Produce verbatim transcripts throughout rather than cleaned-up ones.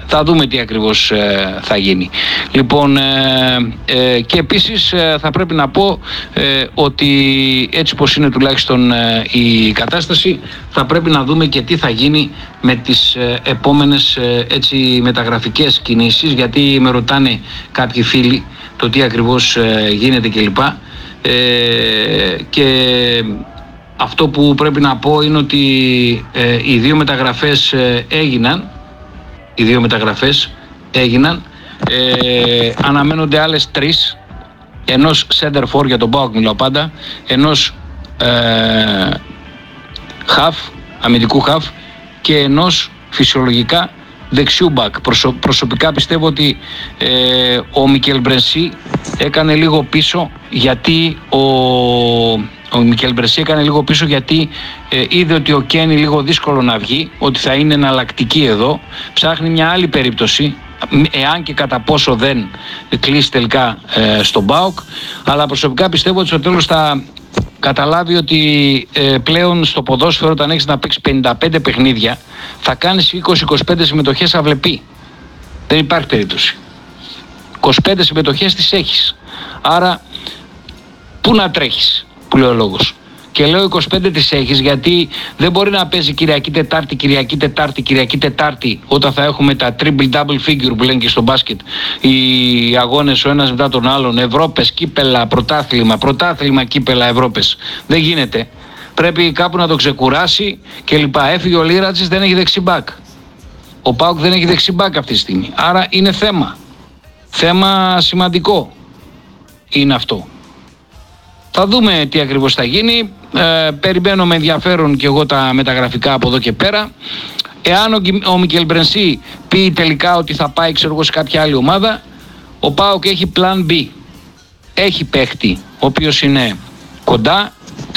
Θα δούμε τι ακριβώς ε, θα γίνει. Λοιπόν, ε, ε, και επίσης ε, θα πρέπει να πω ε, ότι έτσι πως είναι τουλάχιστον ε, η κατάσταση, θα πρέπει να δούμε και τι θα γίνει με τις ε, επόμενες ε, έτσι, μεταγραφικές κινήσεις, γιατί με ρωτάνε κάποιοι φίλοι το τι ακριβώς ε, γίνεται κλπ. Ε, και αυτό που πρέπει να πω είναι ότι ε, οι δύο μεταγραφές ε, έγιναν οι δύο μεταγραφές έγιναν ε, αναμένονται άλλες τρεις, ενός center for, για τον ΠΑΟΚ μιλάω πάντα, ενός ε, half, αμυντικού half, και ενός φυσιολογικά δεξιού μπακ. Προσω, προσωπικά πιστεύω ότι ε, ο Μικέλ Μπρενσί έκανε λίγο πίσω, γιατί ο, ο Μικέλ Μπρενσί έκανε λίγο πίσω γιατί ε, είδε ότι ο Κένι λίγο δύσκολο να βγει, ότι θα είναι εναλλακτική εδώ, ψάχνει μια άλλη περίπτωση, εάν και κατά πόσο δεν κλείσει τελικά ε, στον ΠΑΟΚ, αλλά προσωπικά πιστεύω ότι στο τέλος θα καταλάβει ότι ε, πλέον στο ποδόσφαιρο, όταν έχεις να παίξεις πενήντα πέντε παιχνίδια, θα κάνεις είκοσι με είκοσι πέντε συμμετοχές αυλεπή. Δεν υπάρχει περίπτωση. είκοσι πέντε συμμετοχές τις έχεις. Άρα πού να τρέχεις, που λέει ο λόγος. Και λέω είκοσι πέντε τις έχεις γιατί δεν μπορεί να παίζει Κυριακή Τετάρτη, Κυριακή Τετάρτη, Κυριακή Τετάρτη, όταν θα έχουμε τα triple double figure που λένε και στο μπάσκετ, οι αγώνες ο ένας μετά τον άλλον, Ευρώπες, κύπελα, πρωτάθλημα, πρωτάθλημα, κύπελα, Ευρώπες. Δεν γίνεται. Πρέπει κάπου να το ξεκουράσει και λοιπά. Έφυγε ο Λίρατζης, δεν έχει δεξιμπάκ. Ο ΠΑΟΚ δεν έχει δεξιμπάκ αυτή τη στιγμή. Άρα είναι θέμα. Θέμα σημαντικό είναι αυτό. Θα δούμε τι ακριβώς θα γίνει. Ε, περιμένω με ενδιαφέρον και εγώ τα μεταγραφικά από εδώ και πέρα. Εάν ο, ο Μικέλ Μπρενσί πει τελικά ότι θα πάει, ξέρω εγώ, σε κάποια άλλη ομάδα, ο ΠΑΟΚ έχει plan B. Έχει παίχτη ο οποίος είναι κοντά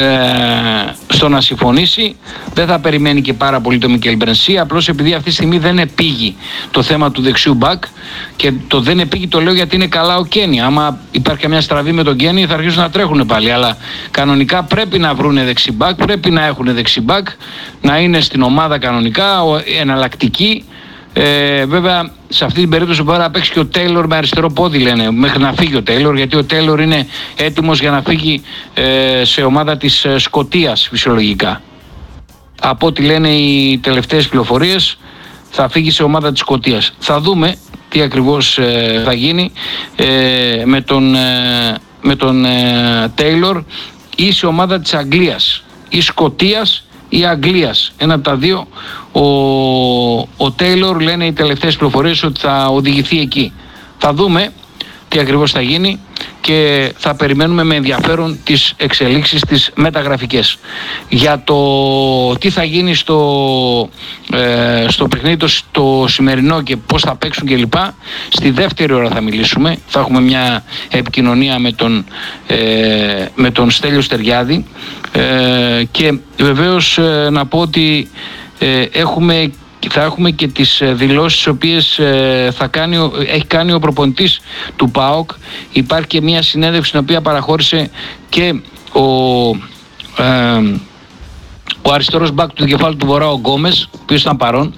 ε, στο να συμφωνήσει. Δεν θα περιμένει και πάρα πολύ το Μικέλ Μπρενσί, απλώς επειδή αυτή τη στιγμή δεν επήγει το θέμα του δεξιού μπακ, και το δεν επήγει το λέω γιατί είναι καλά ο Κένι. Άμα υπάρχει μια στραβή με τον Κένι θα αρχίσουν να τρέχουν πάλι, αλλά κανονικά πρέπει να βρούνε δεξιμπάκ, πρέπει να έχουν δεξιμπάκ, να είναι στην ομάδα κανονικά, εναλλακτική. Ε, βέβαια σε αυτή την περίπτωση μπορεί να παίξει και ο Τέιλορ με αριστερό πόδι, λένε, μέχρι να φύγει ο Τέιλορ, γιατί ο Τέιλορ είναι έτοιμος για να φύγει ε, σε ομάδα της ε, Σκωτίας φυσιολογικά. Από ό,τι λένε οι τελευταίες πληροφορίες, θα φύγει σε ομάδα της Σκωτίας. Θα δούμε τι ακριβώς ε, θα γίνει ε, με τον, ε, με τον ε, Τέιλορ, ή σε ομάδα της Αγγλίας ή Σκωτίας ή Αγγλίας, ένα από τα δύο. Ο, ο Τέιλορ, λένε οι τελευταίες πληροφορίες, ότι θα οδηγηθεί εκεί. Θα δούμε τι ακριβώς θα γίνει και θα περιμένουμε με ενδιαφέρον τις εξελίξεις τις μεταγραφικές. Για το τι θα γίνει στο, ε, στο παιχνίδι το, το σημερινό και πώς θα παίξουν κλπ, στη δεύτερη ώρα θα μιλήσουμε. Θα έχουμε μια επικοινωνία με τον, ε, με τον Στέλιο Στεριάδη ε, και βεβαίως ε, να πω ότι ε, έχουμε θα έχουμε και τις δηλώσεις τις οποίες ε, θα κάνει, έχει κάνει ο προπονητής του ΠΑΟΚ. Υπάρχει και μια συνέντευξη την οποία παραχώρησε και ο, ε, ο αριστερός μπακ του δικεφάλου του Βορρά, ο Γκόμες, ο οποίος ήταν παρόν.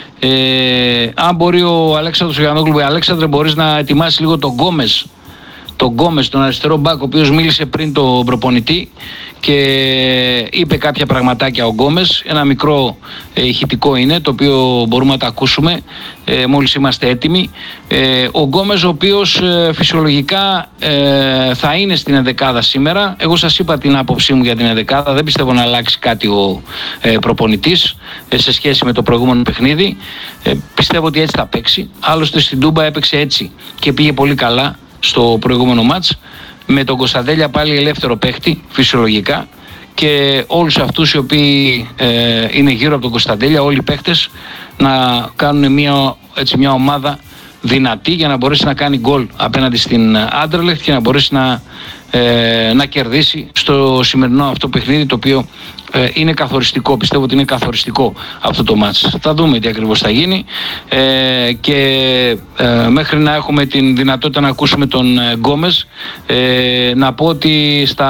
Ε, αν μπορεί ο Αλέξανδρος Γιαννόγλου, Αλέξανδρε, μπορείς να ετοιμάσεις λίγο τον Γκόμες, τον Γκόμες, τον αριστερό μπακ, ο οποίος μίλησε πριν τον προπονητή και είπε κάποια πραγματάκια ο Γκόμες. Ένα μικρό ε, ηχητικό είναι, το οποίο μπορούμε να τα ακούσουμε ε, μόλις είμαστε έτοιμοι. Ε, ο Γκόμες, ο οποίος ε, φυσιολογικά ε, θα είναι στην ενδεκάδα σήμερα. Εγώ σας είπα την άποψή μου για την ενδεκάδα. Δεν πιστεύω να αλλάξει κάτι ο ε, προπονητής ε, σε σχέση με το προηγούμενο παιχνίδι. Ε, πιστεύω ότι έτσι θα παίξει. Άλλωστε στην Τούμπα έπαιξε έτσι και πήγε πολύ καλά στο προηγούμενο μάτς, με τον Κωνσταντέλια πάλι ελεύθερο παίχτη φυσιολογικά, και όλους αυτούς οι οποίοι ε, είναι γύρω από τον Κωνσταντέλια, όλοι οι παίχτες, να κάνουν μια, έτσι, μια ομάδα δυνατή για να μπορέσει να κάνει γκολ απέναντι στην Άντερλεχτ και να μπορέσει να, ε, να κερδίσει στο σημερινό αυτό παιχνίδι, το οποίο ε, είναι καθοριστικό. Πιστεύω ότι είναι καθοριστικό αυτό το μάτς. Θα δούμε τι ακριβώς θα γίνει ε, και ε, μέχρι να έχουμε την δυνατότητα να ακούσουμε τον ε, Γκόμες, ε, να πω ότι στα...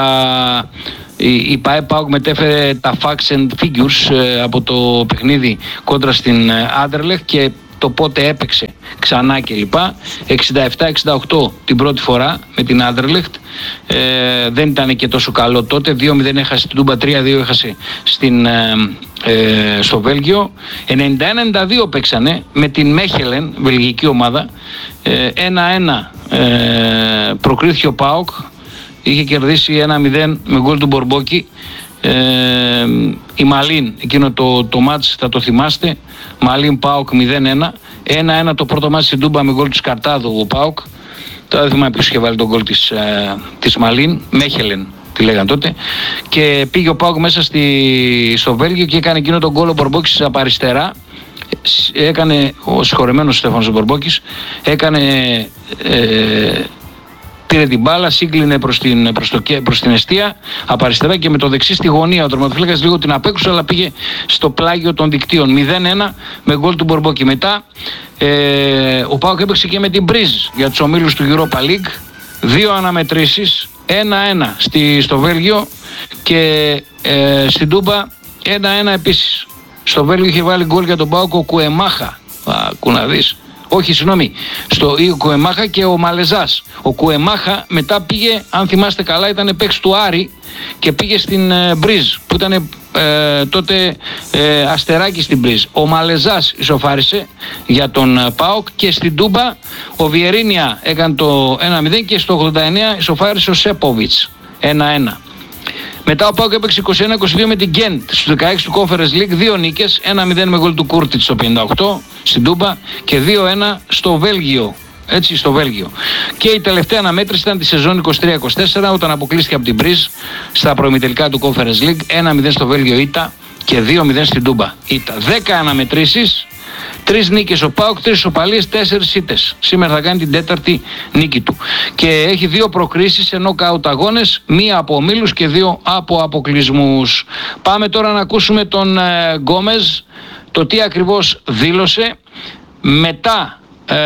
η ΠΑΕ-ΠΑΟΚ μετέφερε τα facts and figures ε, από το παιχνίδι κόντρα στην Άντερλεχτ και το πότε έπαιξε ξανά κλπ. εξήντα επτά εξήντα οκτώ την πρώτη φορά με την Άντερλεχτ. Ε, δεν ήταν και τόσο καλό τότε. δύο μηδέν έχασε την Τούμπα, τρία δύο έχασε στην, ε, ε, στο Βέλγιο. ενενήντα ένα ενενήντα δύο παίξανε με την Μέχελεν, βελγική ομάδα. ε, ένα ένα ε, προκρίθηκε ο ΠΑΟΚ. Είχε κερδίσει ένα μηδέν με γκολ του Μπορμπόκη. Ε, η Μαλίν, εκείνο το, το μάτς θα το θυμάστε. Μαλίν ΠΑΟΚ μηδέν ένα. ένα ένα το πρώτο μάτς στην Τούμπα με γκολ του Σκαρτάδου ο ΠΑΟΚ. Τώρα δεν θυμάμαι ποιος είχε βάλει τον γκολ της, ε, της Μαλίν. Μέχελεν τη λέγαν τότε. Και πήγε ο ΠΑΟΚ μέσα στη, στο Βέλγιο και έκανε εκείνο τον γκολ ο Μπορμπόκης από αριστερά. Έκανε ο συγχωρεμένος Στέφανος Μπορμπόκης. Έκανε... Ε, πήρε την μπάλα, σύγκλινε προς την, προς το, προς την εστία από αριστερά και με το δεξί στη γωνία ο τερματοφύλακας λίγο την απέκρουσε, αλλά πήγε στο πλάγιο των δικτύων. μηδέν ένα με γκολ του Μπορμπόκη. Μετά ε, ο ΠΑΟΚ έπαιξε και με την Μπριζ για τους ομίλους του Europa League. Δύο αναμετρήσεις, ένα ένα στη, στο Βέλγιο και ε, στην Τούμπα ένα ένα επίσης. Στο Βέλγιο είχε βάλει γκολ για τον ΠΑΟΚ ο Κουεμάχα. Ακού να δεις. Όχι, συγγνώμη, στο Κουεμάχα και ο Μαλεζάς. Ο Κουεμάχα μετά πήγε, αν θυμάστε καλά, ήταν παίκτης του Άρη και πήγε στην ε, Μπριζ, που ήταν ε, τότε ε, αστεράκι στην Μπριζ. Ο Μαλεζάς ισοφάρισε για τον ε, ΠΑΟΚ και στην Τούμπα ο Βιερίνια έκανε το ένα μηδέν και στο ογδόντα εννέα ισοφάρισε ο Σέποβιτς ένα ένα. Μετά ο ΠΑΟΚ έπαιξε είκοσι ένα είκοσι δύο με την Γκέντ στους δεκαέξι του Conference League, δύο νίκες, ένα μηδέν με γκολ του Κούρτιτς στο πενήντα οκτώ στην Τούμπα και δύο ένα στο Βέλγιο. Έτσι, στο Βέλγιο. Και η τελευταία αναμέτρηση ήταν τη σεζόν είκοσι τρία είκοσι τέσσερα όταν αποκλείστηκε από την Μπριζ στα προημιτελικά του Conference League, ένα μηδέν στο Βέλγιο ήττα και δύο μηδέν στην Τούμπα ήττα. δέκα αναμετρήσεις, τρεις νίκες ο ΠΑΟΚ, τρεις ισοπαλίες, τέσσερις ήττες. Σήμερα θα κάνει την τέταρτη νίκη του. Και έχει δύο προκρίσεις σε νοκάουτ αγώνες, μία από ομίλους και δύο από αποκλεισμούς. Πάμε τώρα να ακούσουμε τον ε, Γκόμεζ, το τι ακριβώς δήλωσε μετά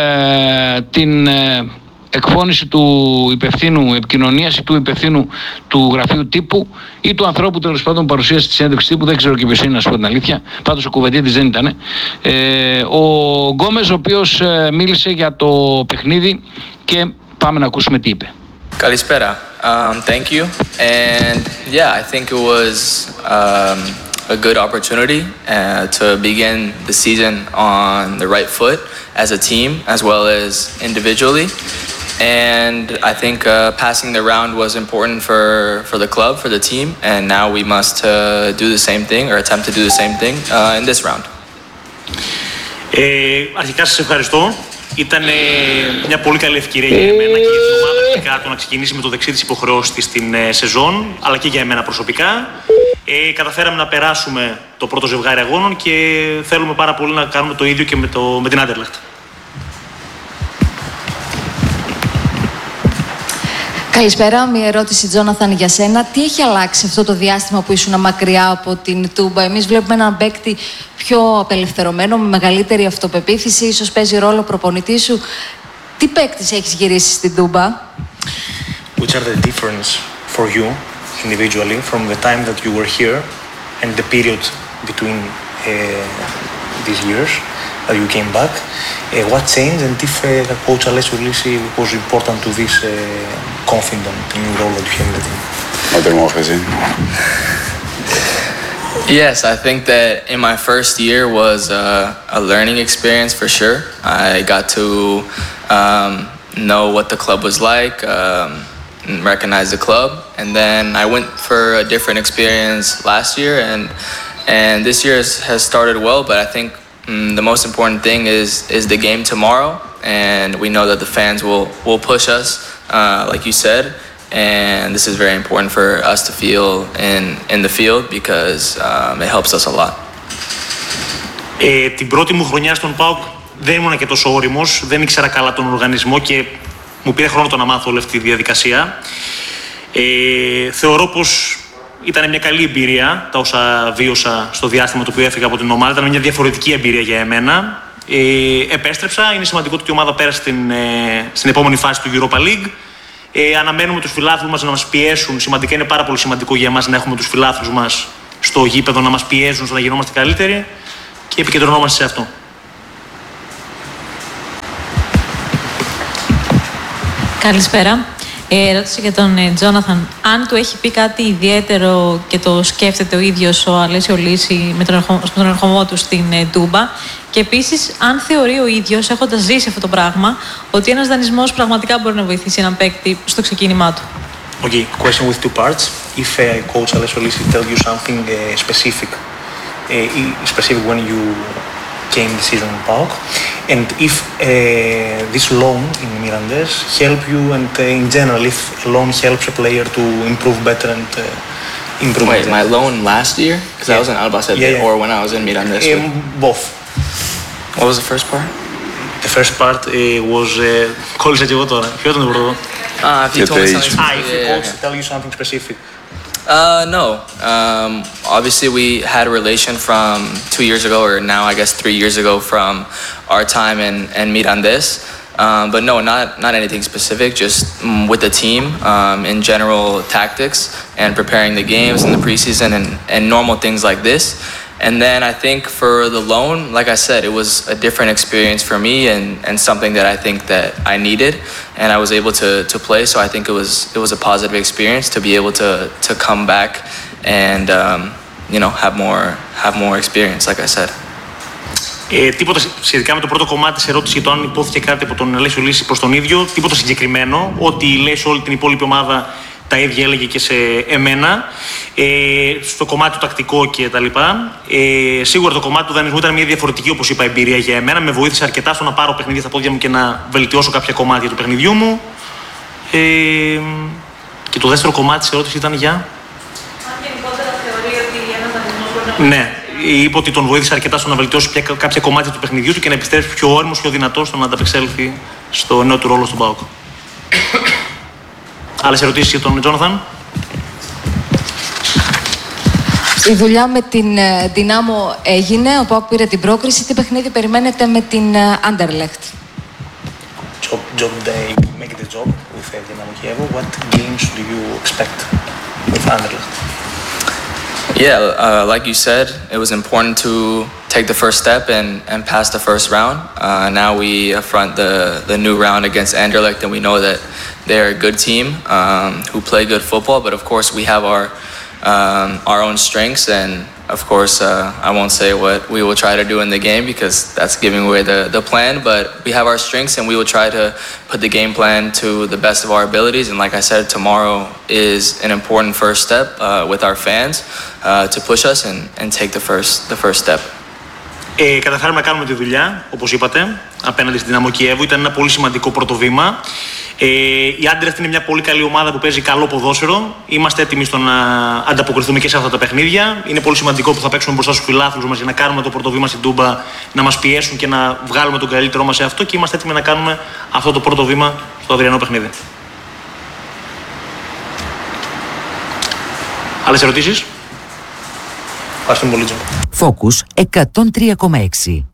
ε, την ε, εκφώνηση του υπευθύνου επικοινωνίας ή του υπευθύνου του γραφείου τύπου ή του ανθρώπου τέλος πάντων παρουσίαση της συνέντευξης τύπου, δεν ξέρω και ποιος είναι να σου πω την αλήθεια, πάντως ο κουβεντίτης δεν ήταν. Ε, ο Γκόμεζ ο οποίος ε, μίλησε για το παιχνίδι και πάμε να ακούσουμε τι είπε. Καλησπέρα. Um, thank you. And yeah, I think it was um, a good opportunity uh, to begin the season on the right foot as a team as well as individually. And I think uh, passing the round was important for, for the club, for the team, and now we must uh, do the same thing or attempt to do the same thing uh, in this round. Ε, αρχικά σας ευχαριστώ. Ήταν μια πολύ καλή ευκαιρία για εμένα και για την ομάδα φυσικά το να ξεκινήσει με το δεξί της υποχρεώσεις της στην ε, σεζόν, αλλά και για εμένα προσωπικά. Ε, καταφέραμε να περάσουμε το πρώτο ζευγάρι αγώνων και θέλουμε πάρα πολύ να κάνουμε το ίδιο και με, το, με την Άντερλεχτ. Καλησπέρα, μια ερώτηση Τζόναθαν για σένα. Τι έχει αλλάξει αυτό το διάστημα που ήσουν μακριά από την Τούμπα? Εμείς βλέπουμε έναν παίκτη πιο απελευθερωμένο, με μεγαλύτερη αυτοπεποίθηση, ίσως παίζει ρόλο προπονητή σου. Τι παίκτης έχεις γυρίσει στην Τούμπα? Which are the difference for you individually from the time that you were here and the period between uh, these years that you came back? Uh, what changed and if uh, the coach Alessio Lisi was important to this uh, confident in the role that you have in the team? Yes, I think that in my first year was uh, a learning experience for sure. I got to um, know what the club was like, um, recognize the club, and then I went for a different experience last year, and and this year has, has started well, but I think Mm, the most important thing is is the game tomorrow, and we know that the fans will will push us, uh, like you said, and this is very important for us to feel in in the field because um, it helps us a lot. Ε, την πρώτη μου χρονιά στον ΠΑΟΚ δεν ήμουν και τόσο όριμος, δεν ήξερα καλά τον οργανισμό και μου πήρε χρόνο το να μάθω όλη αυτή τη διαδικασία. Ε, θεωρώ πως ήταν μια καλή εμπειρία τα όσα βίωσα στο διάστημα το οποίο έφυγα από την ομάδα. Ήταν μια διαφορετική εμπειρία για εμένα. Ε, επέστρεψα. Είναι σημαντικό ότι η ομάδα πέρασε στην, ε, στην επόμενη φάση του Europa League. Ε, αναμένουμε τους φιλάθλους μας να μας πιέσουν. Σημαντικά, είναι πάρα πολύ σημαντικό για εμάς να έχουμε τους φιλάθλους μας στο γήπεδο να μας πιέζουν στο να γινόμαστε καλύτεροι και επικεντρωνόμαστε σε αυτό. Καλησπέρα. Ε, ερώτηση για τον Τζόναθαν. Αν του έχει πει κάτι ιδιαίτερο και το σκέφτεται ο ίδιος ο Αλέσιο Λύση με τον, ερχο, με τον ερχομό του στην ε, Τούμπα. Και επίσης, αν θεωρεί ο ίδιος, έχοντας ζήσει αυτό το πράγμα, ότι ένας δανεισμός πραγματικά μπορεί να βοηθήσει έναν παίκτη στο ξεκίνημά του. Okay, question with two parts. If uh, coach Alessio Lisi tell you something uh, specific, uh, specific when you came this season in PAOK, and if uh, this loan in Mirandes help you, and uh, in general, if a loan helps a player to improve better and uh, improve. Wait, my loan last year? Because yeah. I was in Albacete, yeah, yeah. Or when I was in Mirandes? Um, both. What was the first part? The first part uh, was. Κόλλησα και εγώ τώρα. Ποιο ήταν το πρώτο? Ah, if you told me something. Ah, if the coach tell you something specific. Uh, no. Um, obviously, we had a relation from two years ago, or now I guess three years ago, from our time in, in Mirandes. Um, but no, not not anything specific. Just um, with the team, um, in general tactics and preparing the games in the preseason and, and normal things like this. And then I think for the loan, like I said, it was a different experience for me and, and something that I think that I needed, and I was able to, to play. So I think it was it was a positive experience to be able to to come back and um, you know have more have more experience, like I said. Ε, τίποτα σχετικά με το πρώτο κομμάτι της ερώτησης για το αν υπόθηκε κάτι από τον Αλέσιο Λύση προς τον ίδιο, τίποτα συγκεκριμένο, ότι λέει σε όλη την υπόλοιπη ομάδα τα ίδια έλεγε και σε εμένα, ε, στο κομμάτι του τακτικό και τα λοιπά. Ε, σίγουρα το κομμάτι του δανεισμού ήταν μια διαφορετική, όπως είπα, εμπειρία για εμένα. Με βοήθησε αρκετά στο να πάρω παιχνίδια στα πόδια μου και να βελτιώσω κάποια κομμάτια του παιχνιδιού μου. Ε, και το δεύτερο κομμάτι της ερώτησης ήταν για... Αν γενικότερα θεωρεί ότι ένας δανεισμός μπορεί να... Ναι, είπε ότι τον βοήθησε αρκετά στο να βελτιώσει κάποια κομμάτια του παιχνιδιού του και να επιστρέψει πιο όριμος, πιο δυνατός στο να ανταπεξέλθει στο νέο του ρόλο στον ΠΑΟΚ. Άλλες ερωτήσεις για τον Τζόναθαν? Η δουλειά με την Δυνάμο έγινε, ο ΠΑΟΚ πήρε την πρόκριση. Τι παιχνίδι περιμένετε με την Anderlecht? Job, job day, make the job with Dinamo Kiev. What games do you expect with Anderlecht? Yeah, uh, like you said, it was important to take the first step and, and pass the first round. Uh, now we affront the, the new round against Anderlecht, and we know that they're a good team um, who play good football. But of course, we have our um, our own strengths, and of course, uh, I won't say what we will try to do in the game because that's giving away the, the plan. But we have our strengths, and we will try to put the game plan to the best of our abilities. And like I said, tomorrow is an important first step uh, with our fans uh, to push us and, and take the first the first step. Ε, καταφέραμε να κάνουμε τη δουλειά, όπως είπατε, απέναντι στην Δυναμό Κιέβου. Ήταν ένα πολύ σημαντικό πρώτο βήμα. Ε, η Anderlecht είναι μια πολύ καλή ομάδα που παίζει καλό ποδόσφαιρο. Είμαστε έτοιμοι στο να ανταποκριθούμε και σε αυτά τα παιχνίδια. Είναι πολύ σημαντικό που θα παίξουμε μπροστά στους φιλάθλους μας για να κάνουμε το πρώτο βήμα στην Τούμπα, να μας πιέσουν και να βγάλουμε τον καλύτερό μας σε αυτό. Και είμαστε έτοιμοι να κάνουμε αυτό το πρώτο βήμα στο αυριανό παιχνίδι. Άλλες ερωτήσεις? Φόκους εκατόν τρία κόμμα έξι.